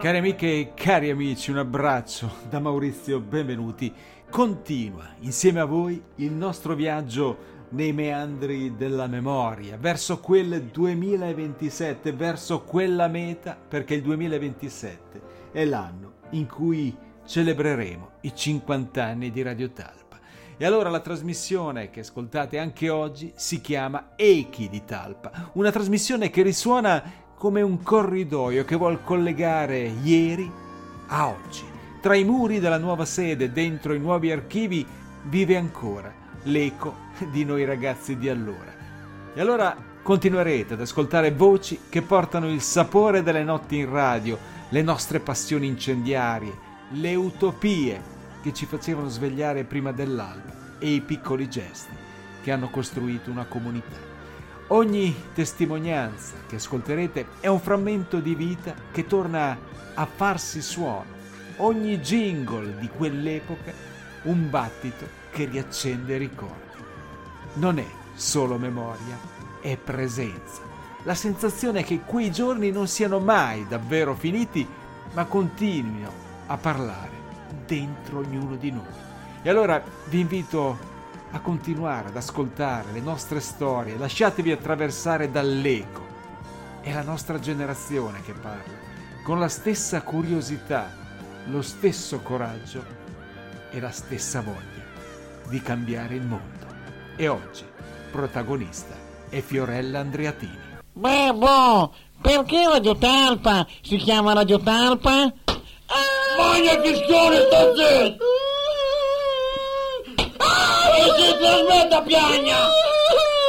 Cari amiche e cari amici, un abbraccio da Maurizio, benvenuti. Continua insieme a voi il nostro viaggio nei meandri della memoria, verso quel 2027, verso quella meta, perché il 2027 è l'anno in cui celebreremo i 50 anni di Radio Talpa. E allora la trasmissione che ascoltate anche oggi si chiama Echi di Talpa, una trasmissione che risuona come un corridoio che vuol collegare ieri a oggi. Tra i muri della nuova sede, dentro i nuovi archivi, vive ancora l'eco di noi ragazzi di allora. E allora continuerete ad ascoltare voci che portano il sapore delle notti in radio, le nostre passioni incendiarie, le utopie che ci facevano svegliare prima dell'alba e i piccoli gesti che hanno costruito una comunità. Ogni testimonianza che ascolterete è un frammento di vita che torna a farsi suono. Ogni jingle di quell'epoca un battito che riaccende ricordi. Non è solo memoria, è presenza. La sensazione è che quei giorni non siano mai davvero finiti, ma continuino a parlare dentro ognuno di noi. E allora vi invito a continuare ad ascoltare le nostre storie, lasciatevi attraversare dall'eco. È la nostra generazione che parla, con la stessa curiosità, lo stesso coraggio e la stessa voglia di cambiare il mondo. E oggi protagonista è Fiorella Andreatini. Beh, perché Radio Talpa si chiama Radio Talpa? Voglia che schione, sto zitto! Si trasmetta, piagna!